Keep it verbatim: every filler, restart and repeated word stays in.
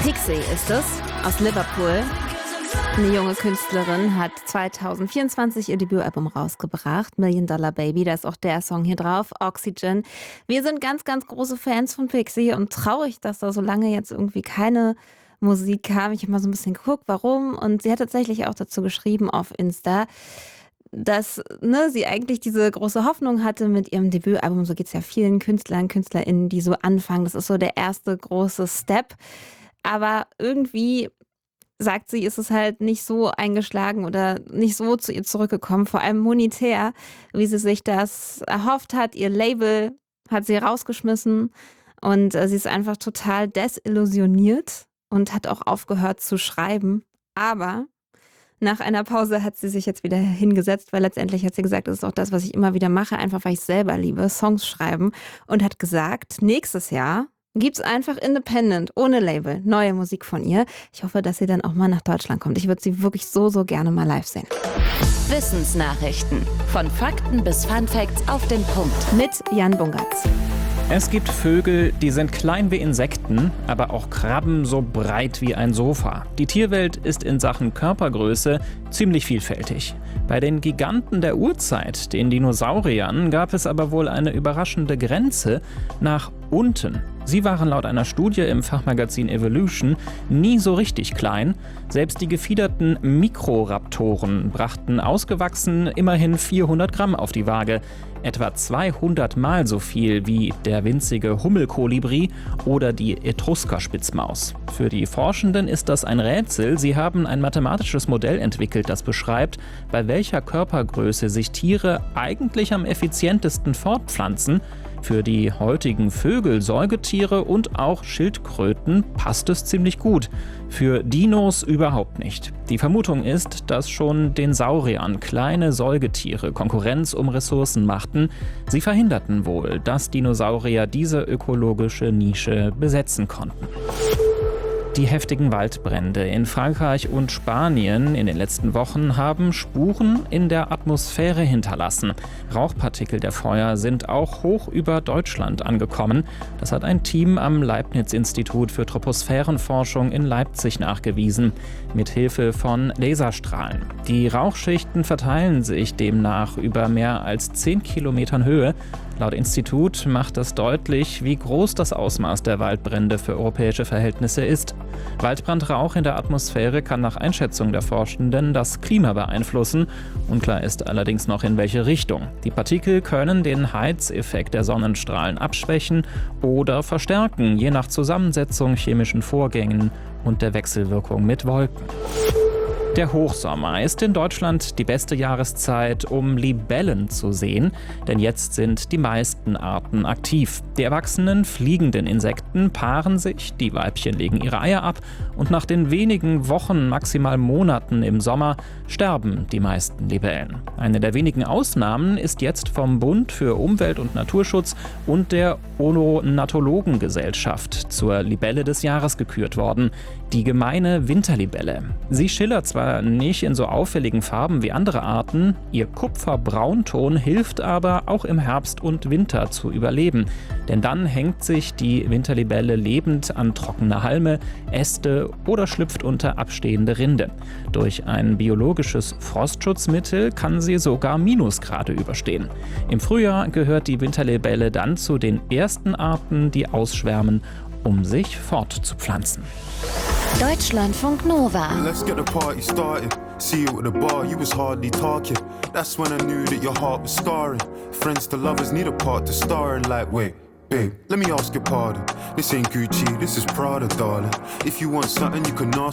Pixie ist es, aus Liverpool. Eine junge Künstlerin hat zwanzig vierundzwanzig ihr Debütalbum rausgebracht, Million Dollar Baby, da ist auch der Song hier drauf, Oxygen. Wir sind ganz, ganz große Fans von Pixie und traurig, dass da so lange jetzt irgendwie keine Musik kam. Ich habe mal so ein bisschen geguckt, warum, und sie hat tatsächlich auch dazu geschrieben auf Insta, dass ne, sie eigentlich diese große Hoffnung hatte mit ihrem Debütalbum. So geht es ja vielen Künstlern, KünstlerInnen, die so anfangen. Das ist so der erste große Step. Aber irgendwie, sagt sie, ist es halt nicht so eingeschlagen oder nicht so zu ihr zurückgekommen, vor allem monetär, wie sie sich das erhofft hat. Ihr Label hat sie rausgeschmissen und äh, sie ist einfach total desillusioniert und hat auch aufgehört zu schreiben. Aber nach einer Pause hat sie sich jetzt wieder hingesetzt, weil letztendlich hat sie gesagt, das ist auch das, was ich immer wieder mache, einfach weil ich es selber liebe, Songs schreiben, und hat gesagt, nächstes Jahr gibt's einfach independent, ohne Label, neue Musik von ihr. Ich hoffe, dass sie dann auch mal nach Deutschland kommt. Ich würde sie wirklich so, so gerne mal live sehen. Wissensnachrichten. Von Fakten bis Funfacts auf den Punkt. Mit Jan Bungartz. Es gibt Vögel, die sind klein wie Insekten, aber auch Krabben so breit wie ein Sofa. Die Tierwelt ist in Sachen Körpergröße ziemlich vielfältig. Bei den Giganten der Urzeit, den Dinosauriern, gab es aber wohl eine überraschende Grenze nach unten. Sie waren laut einer Studie im Fachmagazin Evolution nie so richtig klein. Selbst die gefiederten Mikroraptoren brachten ausgewachsen immerhin vierhundert Gramm auf die Waage. Etwa zweihundert Mal so viel wie der winzige Hummelkolibri oder die Etruskerspitzmaus. Für die Forschenden ist das ein Rätsel. Sie haben ein mathematisches Modell entwickelt, das beschreibt, bei welcher Körpergröße sich Tiere eigentlich am effizientesten fortpflanzen. Für die heutigen Vögel, Säugetiere und auch Schildkröten passt es ziemlich gut. Für Dinos überhaupt nicht. Die Vermutung ist, dass schon den Sauriern kleine Säugetiere Konkurrenz um Ressourcen machten. Sie verhinderten wohl, dass Dinosaurier diese ökologische Nische besetzen konnten. Die heftigen Waldbrände in Frankreich und Spanien in den letzten Wochen haben Spuren in der Atmosphäre hinterlassen. Rauchpartikel der Feuer sind auch hoch über Deutschland angekommen. Das hat ein Team am Leibniz-Institut für Troposphärenforschung in Leipzig nachgewiesen, mit Hilfe von Laserstrahlen. Die Rauchschichten verteilen sich demnach über mehr als zehn Kilometern Höhe. Laut Institut macht das deutlich, wie groß das Ausmaß der Waldbrände für europäische Verhältnisse ist. Waldbrandrauch in der Atmosphäre kann nach Einschätzung der Forschenden das Klima beeinflussen. Unklar ist allerdings noch, in welche Richtung. Die Partikel können den Heizeffekt der Sonnenstrahlen abschwächen oder verstärken, je nach Zusammensetzung, chemischen Vorgängen und der Wechselwirkung mit Wolken. Der Hochsommer ist in Deutschland die beste Jahreszeit, um Libellen zu sehen, denn jetzt sind die meisten Arten aktiv. Die erwachsenen fliegenden Insekten paaren sich, die Weibchen legen ihre Eier ab und nach den wenigen Wochen, maximal Monaten im Sommer sterben die meisten Libellen. Eine der wenigen Ausnahmen ist jetzt vom Bund für Umwelt- und Naturschutz und der Ornithologengesellschaft zur Libelle des Jahres gekürt worden, die gemeine Winterlibelle. Sie schillert zwar nicht in so auffälligen Farben wie andere Arten, ihr Kupferbraunton hilft aber auch im Herbst und Winter zu überleben. Denn dann hängt sich die Winterlibelle lebend an trockene Halme, Äste oder schlüpft unter abstehende Rinde. Durch ein biologisches Frostschutzmittel kann sie sogar Minusgrade überstehen. Im Frühjahr gehört die Winterlibelle dann zu den ersten Arten, die ausschwärmen, um sich fortzupflanzen. Deutschlandfunk Nova. Let's get the party started. See you at the bar, you was hardly talking. That's when I knew that your heart was scarring. Friends to lovers need a part to star in. Like, wait, babe, let me ask your pardon. This ain't Gucci, this is Prada, darling. If you want something, you can ask